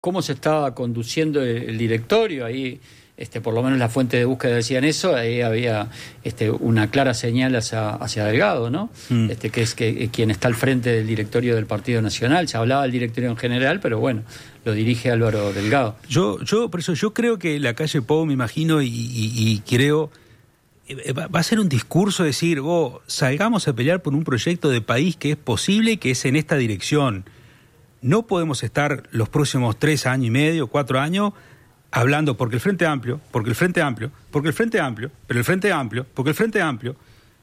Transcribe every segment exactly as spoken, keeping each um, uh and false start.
cómo se estaba conduciendo el, el directorio. Ahí, este, por lo menos las fuentes de búsqueda decían eso, ahí había este, una clara señal hacia, hacia Delgado, ¿no? Mm. Este, que es que, quien está al frente del directorio del Partido Nacional. Se hablaba del directorio en general, pero bueno, lo dirige Álvaro Delgado. Yo, yo por eso yo creo que la calle Pou, me imagino, y, y, y creo, va a ser un discurso decir, oh, salgamos a pelear por un proyecto de país que es posible y que es en esta dirección. No podemos estar los próximos tres años y medio, cuatro años, hablando porque el Frente Amplio, porque el Frente Amplio, porque el Frente Amplio, pero el Frente Amplio, porque el Frente Amplio.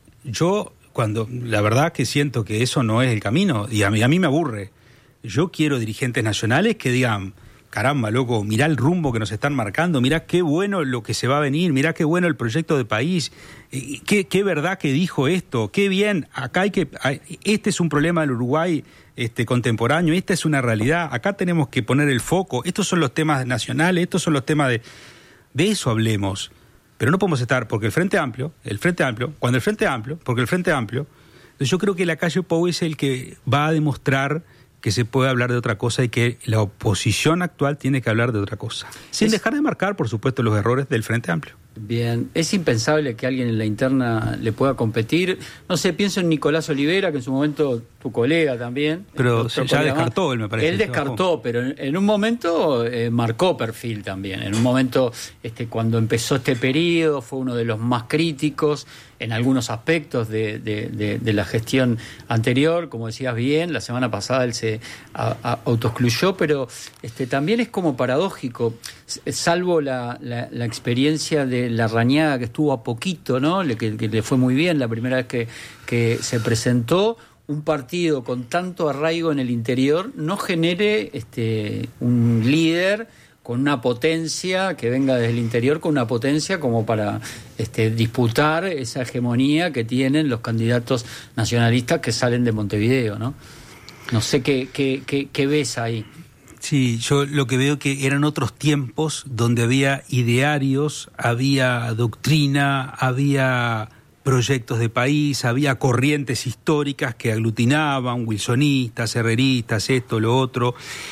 Yo, cuando la verdad que siento que eso no es el camino, y a mí, a mí me aburre. Yo quiero dirigentes nacionales que digan, caramba, loco, mirá el rumbo que nos están marcando, mirá qué bueno lo que se va a venir, mirá qué bueno el proyecto de país, qué, qué verdad que dijo esto, qué bien, acá hay que, este es un problema del Uruguay este, contemporáneo, esta es una realidad, acá tenemos que poner el foco, estos son los temas nacionales, estos son los temas de, de eso hablemos, pero no podemos estar, porque el Frente Amplio, el Frente Amplio, cuando el Frente Amplio, porque el Frente Amplio, yo creo que la calle Pou es el que va a demostrar que se puede hablar de otra cosa y que la oposición actual tiene que hablar de otra cosa. Sin es, dejar de marcar, por supuesto, los errores del Frente Amplio. Bien, es impensable que alguien en la interna le pueda competir. No sé, pienso en Nicolás Olivera, que en su momento tu colega también. Pero ya descartó él, me parece. Él descartó, pero en, en un momento eh, marcó perfil también. En un momento, este, cuando empezó este periodo, fue uno de los más críticos en algunos aspectos de, de, de, de la gestión anterior. Como decías bien, la semana pasada él se a, a, autoexcluyó, pero este, también es como paradójico, salvo la, la, la experiencia de Larrañaga, que estuvo a poquito, ¿no? Le, que, que le fue muy bien la primera vez que, que se presentó. Un partido con tanto arraigo en el interior no genere este, un líder con una potencia, que venga desde el interior con una potencia como para este, disputar esa hegemonía que tienen los candidatos nacionalistas que salen de Montevideo, ¿no? No sé qué, qué, qué, qué ves ahí. Sí, yo lo que veo que eran otros tiempos donde había idearios, había doctrina, había proyectos de país, había corrientes históricas que aglutinaban, wilsonistas, herreristas, esto, lo otro,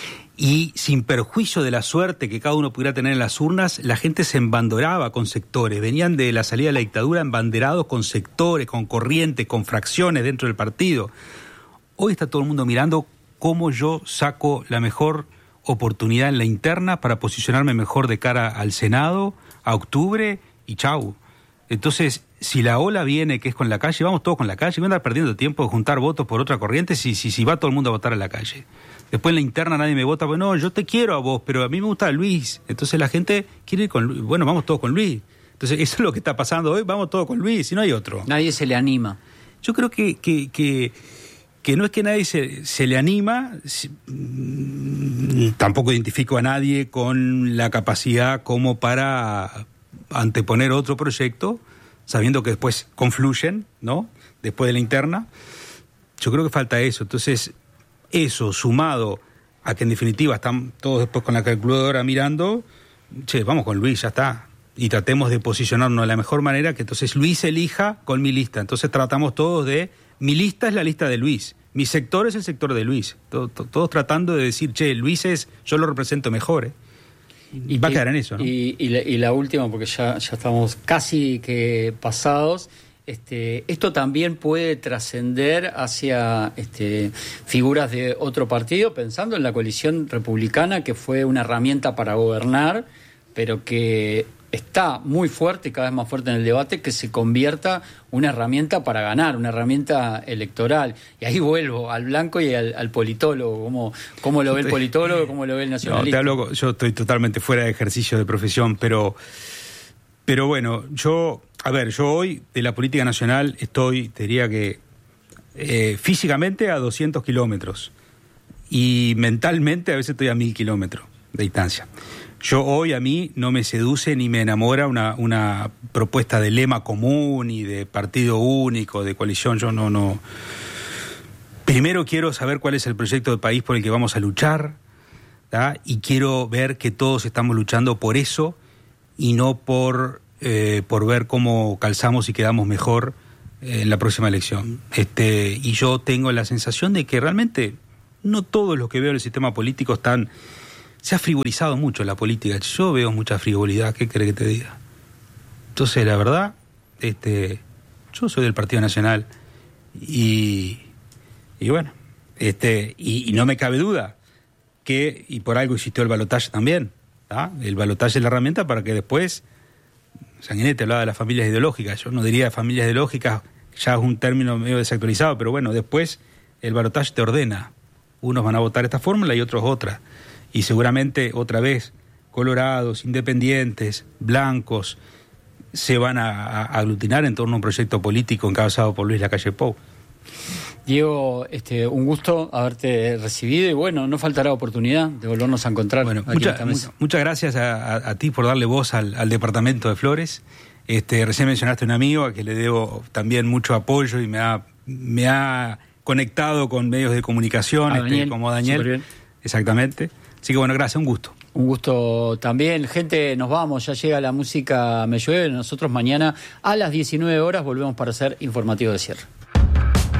y sin perjuicio de la suerte que cada uno pudiera tener en las urnas, la gente se embandoraba con sectores, venían de la salida de la dictadura embanderados con sectores, con corrientes, con fracciones dentro del partido. Hoy está todo el mundo mirando cómo yo saco la mejor oportunidad en la interna para posicionarme mejor de cara al Senado, a octubre, y chau. Entonces, si la ola viene, que es con la calle, vamos todos con la calle, voy a andar perdiendo tiempo de juntar votos por otra corriente si, si, si va todo el mundo a votar a la calle. Después en la interna nadie me vota, pues no, yo te quiero a vos, pero a mí me gusta Luis. Entonces la gente quiere ir con Luis, bueno, vamos todos con Luis. Entonces eso es lo que está pasando hoy, vamos todos con Luis, si no hay otro. Nadie se le anima. Yo creo que... que, que que no es que nadie se, se le anima, si, mmm, tampoco identifico a nadie con la capacidad como para anteponer otro proyecto, sabiendo que después confluyen, ¿no? Después de la interna. Yo creo que falta eso. Entonces, eso sumado a que en definitiva están todos después con la calculadora mirando, che, vamos con Luis, ya está. Y tratemos de posicionarnos de la mejor manera, que entonces Luis elija con mi lista. Entonces tratamos todos de... Mi lista es la lista de Luis, mi sector es el sector de Luis. Todos, todos tratando de decir, che, Luis es, yo lo represento mejor, ¿eh? Y va a quedar en eso, ¿no? Y, y, la, y la última, porque ya, ya estamos casi que pasados, este, esto también puede trascender hacia este, figuras de otro partido, pensando en la coalición republicana, que fue una herramienta para gobernar, pero que está muy fuerte y cada vez más fuerte en el debate, que se convierta una herramienta para ganar, una herramienta electoral. Y ahí vuelvo al blanco y al, al politólogo, cómo, cómo lo ve el politólogo, cómo lo ve el nacionalista. No, te hablo, yo estoy totalmente fuera de ejercicio de profesión, pero, pero bueno, yo, a ver, yo hoy de la política nacional estoy, te diría que eh, físicamente a doscientos kilómetros y mentalmente a veces estoy a mil kilómetros de distancia. Yo hoy a mí no me seduce ni me enamora una, una propuesta de lema común y de partido único, de coalición. Yo no, no. Primero quiero saber cuál es el proyecto de país por el que vamos a luchar, ¿tá? Y quiero ver que todos estamos luchando por eso y no por, eh, por ver cómo calzamos y quedamos mejor eh, en la próxima elección. Este, y yo tengo la sensación de que realmente no todos los que veo en el sistema político están se ha frivolizado mucho la política. Yo veo mucha frivolidad, ¿qué querés que te diga? Entonces, la verdad, este, yo soy del Partido Nacional y, y bueno, este, y, y no me cabe duda que, y por algo existió el balotaje también, ¿tá? El balotaje es la herramienta para que después, Sanguinetti hablaba de las familias ideológicas, yo no diría familias ideológicas, ya es un término medio desactualizado, pero bueno, después el balotaje te ordena, unos van a votar esta fórmula y otros otra, y seguramente otra vez colorados, independientes, blancos, se van a, a aglutinar en torno a un proyecto político encabezado por Luis Lacalle Pou. Diego, este, un gusto haberte recibido y bueno, no faltará oportunidad de volvernos a encontrar. Bueno, mucha, mucha, muchas gracias a, a, a ti por darle voz al, al departamento de Flores. Este, recién mencionaste a un amigo a que le debo también mucho apoyo y me ha, me ha conectado con medios de comunicación, a este, Daniel, como Daniel. Exactamente. Así que bueno, gracias, un gusto. Un gusto también. Gente, nos vamos, ya llega la música Me Llueve. Nosotros mañana a las diecinueve horas volvemos para hacer informativo de cierre.